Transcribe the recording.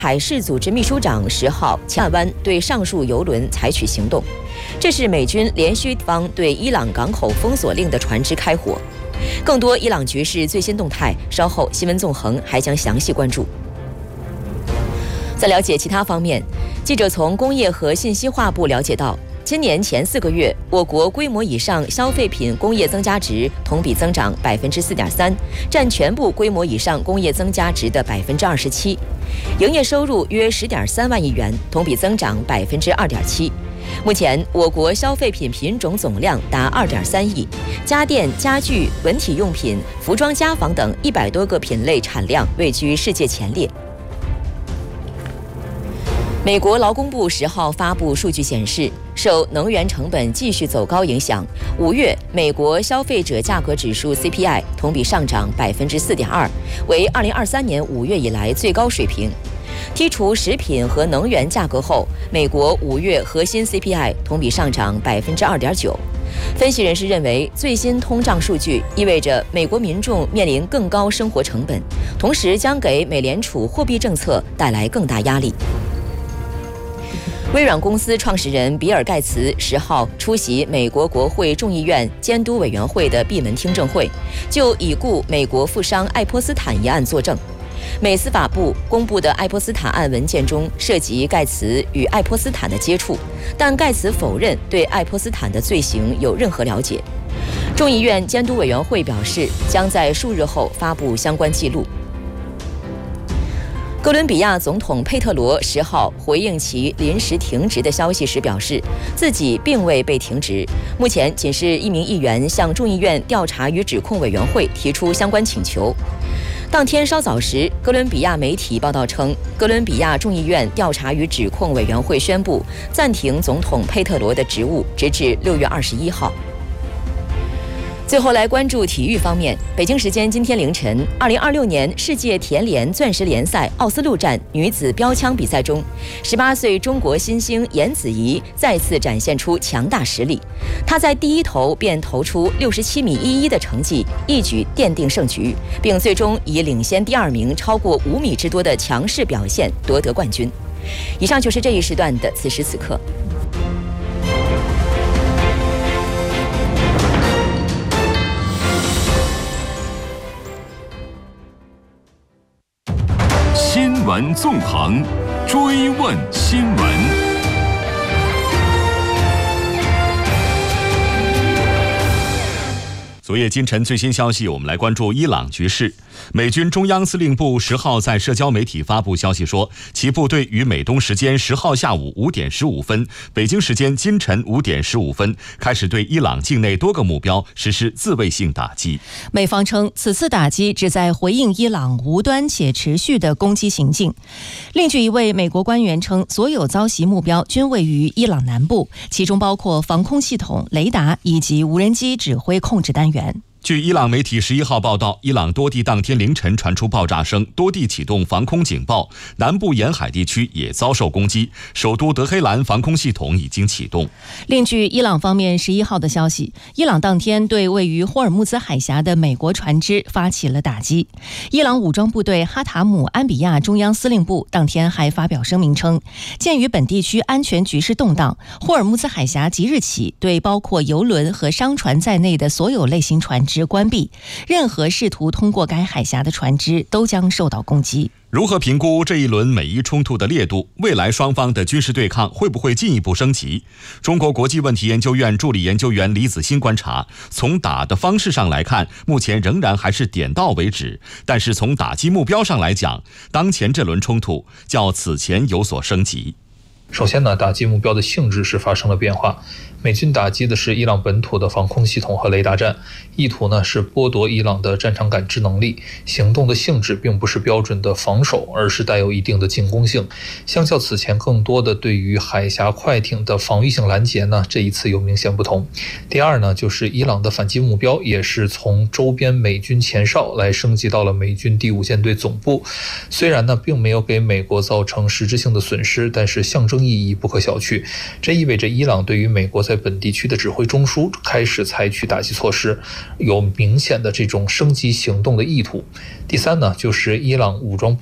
海事组织秘书长10号前湾对上述油轮采取行动，这是美军连续方对伊朗港口封锁令的船只开火。更多伊朗局势最新动态，稍后新闻纵横还将详细关注。在了解其他方面，记者从工业和信息化部了解到，今年前4个月，我国规模以上消费品工业增加值同比增长4.3%，占全部规模以上工业增加值的27%。营业收入约10.3万亿元，同比增长2.7%。目前，我国消费品品种总量达2.3亿，家电、家具、文体用品、服装家纺等100多个品类产量位居世界前列。美国劳工部10号发布数据显示，受能源成本继续走高影响，5月美国消费者价格指数 CPI 同比上涨4.2%，为2023年5月以来最高水平。剔除食品和能源价格后，美国5月核心 CPI 同比上涨2.9%。分析人士认为，最新通胀数据意味着美国民众面临更高生活成本，同时将给美联储货币政策带来更大压力。微软公司创始人比尔·盖茨10号出席美国国会众议院监督委员会的闭门听证会，就已故美国富商爱泼斯坦一案作证。美司法部公布的爱泼斯坦案文件中涉及盖茨与爱泼斯坦的接触，但盖茨否认对爱泼斯坦的罪行有任何了解。众议院监督委员会表示，将在数日后发布相关记录。哥伦比亚总统佩特罗10号回应其临时停职的消息时表示，自己并未被停职，目前仅是一名议员向众议院调查与指控委员会提出相关请求。当天稍早时，哥伦比亚媒体报道称，哥伦比亚众议院调查与指控委员会宣布暂停总统佩特罗的职务，直至6月21号。最后来关注体育方面，北京时间今天凌晨，2026年世界田联钻石联赛奥斯陆站女子标枪比赛中，18岁中国新星颜子怡再次展现出强大实力。她在第一投便投出67.11米的成绩，一举奠定胜局，并最终以领先第2名超过5米之多的强势表现夺得冠军。以上就是这一时段的此时此刻。 新闻纵横，追问新闻。昨夜今晨最新消息，我们来关注伊朗局势。美军中央司令部10号在社交媒体发布消息说，其部队于美东时间10号下午5点15分，北京时间今晨5点15分，开始对伊朗境内多个目标实施自卫性打击。 美方称，此次打击旨在回应伊朗无端且持续的攻击行径。另据一位美国官员称，所有遭袭目标均位于伊朗南部，其中包括防空系统、雷达以及无人机指挥控制单元。 据伊朗媒体11号报道，伊朗多地当天凌晨传出爆炸声，多地启动防空警报，南部沿海地区也遭受攻击，首都德黑兰防空系统已经启动。 另据伊朗方面11号的消息，伊朗当天对位于霍尔木兹海峡的美国船只发起了打击。伊朗武装部队哈塔姆安比亚中央司令部当天还发表声明称，鉴于本地区安全局势动荡，霍尔木兹海峡即日起对包括油轮和商船在内的所有类型船只关闭，任何试图通过该海峡的船只都将受到攻击。 如何评估这一轮美伊冲突的烈度？未来双方的军事对抗会不会进一步升级？中国国际问题研究院助理研究员李子欣观察，从打的方式上来看，目前仍然还是点到为止，但是从打击目标上来讲，当前这轮冲突较此前有所升级。 首先呢，打击目标的性质是发生了变化。美军打击的是伊朗本土的防空系统和雷达站，意图呢是剥夺伊朗的战场感知能力。行动的性质并不是标准的防守，而是带有一定的进攻性。相较此前更多的对于海峡快艇的防御性拦截呢，这一次有明显不同。第二呢，就是伊朗的反击目标也是从周边美军前哨来升级到了美军第5舰队总部。虽然呢并没有给美国造成实质性的损失，但是象征意义不可小觑。这意味着伊朗对于美国在本地区的指挥中枢开始采取打击措施，有明显的这种升级行动的意图。第三呢，就是伊朗武装